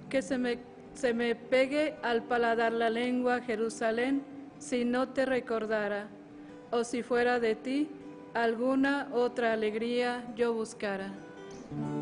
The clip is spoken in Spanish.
Que se me pegue al paladar la lengua, Jerusalén, si no te recordara, o si fuera de ti, alguna otra alegría yo buscara.